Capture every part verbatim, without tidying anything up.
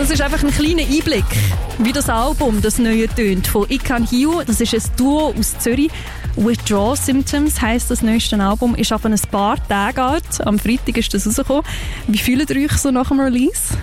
Das ist einfach ein kleiner Einblick, wie das Album, das neue tönt, von I Can Heal. Das ist ein Duo aus Zürich. Withdrawal Symptoms heisst das neueste Album. Ist auf ein paar Tage alt. Am Freitag ist das rausgekommen. Wie fühlt ihr euch so nach dem Release?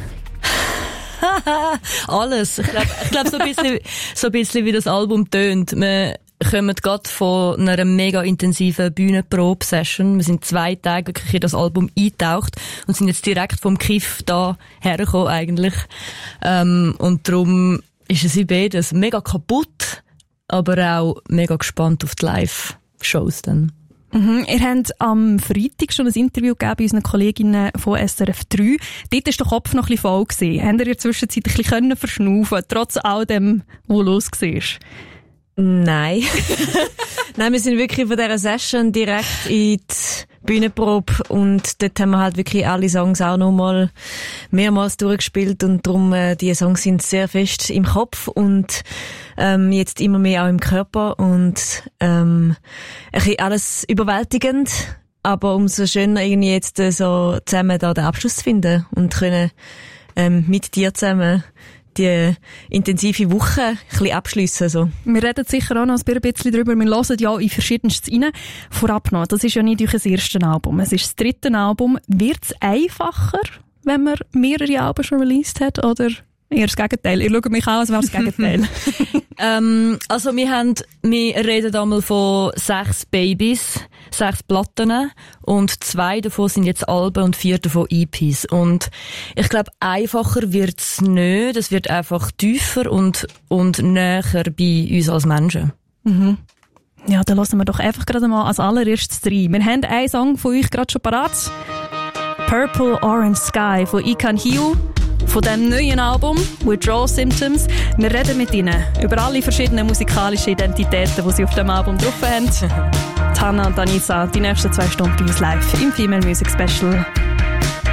Alles. Ich glaube, ich glaub, so ein bisschen, so ein bisschen wie das Album tönt. Wir kommen gerade von einer mega intensiven Bühnenprobe-Session. Wir sind zwei Tage wirklich in das Album eingetaucht und sind jetzt direkt vom Kiff da hergekommen eigentlich. Ähm, und darum ist es in beides mega kaputt, aber auch mega gespannt auf die Live-Shows dann. Mhm. Ihr habt am Freitag schon ein Interview gegeben bei unseren Kolleginnen von S R F drei. Dort war der Kopf noch ein bisschen voll gewesen. Habt ihr in der Zwischenzeit ein bisschen verschnaufen, trotz all dem, was los war? Nein. Nein, wir sind wirklich von dieser Session direkt in die Bühnenprobe und dort haben wir halt wirklich alle Songs auch nochmal mehrmals durchgespielt und darum, äh, die Songs sind sehr fest im Kopf und ähm, jetzt immer mehr auch im Körper und ähm, ein bisschen alles überwältigend, aber umso schöner irgendwie jetzt äh, so zusammen da den Abschluss zu finden und können ähm, mit dir zusammen die intensive Woche ein bisschen abschliessen. So. Wir reden sicher auch noch ein bisschen darüber. Wir hören ja in verschiedenstes rein. Vorab noch, das ist ja nicht euer erstes Album. Es ist das dritte Album. Wird es einfacher, wenn man mehrere Alben schon released hat? Oder eher das Gegenteil? Ihr schaut mich an, als wäre das Gegenteil. ähm, also wir haben, wir reden einmal von sechs Babys, sechs Platten und zwei davon sind jetzt Alben und vier davon E Ps. Und ich glaube, einfacher wird's nicht. Es wird einfach tiefer und, und näher bei uns als Menschen. Mhm. Ja, dann lassen wir doch einfach gerade mal als allererstes rein. Wir haben einen Song von euch gerade schon parat. Purple Orange Sky von I Can Heal. Von diesem neuen Album, Withdrawal Symptoms. Wir reden mit ihnen über alle verschiedenen musikalischen Identitäten, die sie auf dem Album drauf haben. Hannah und Anissa, die nächsten zwei Stunden bei uns live im Female Music Special.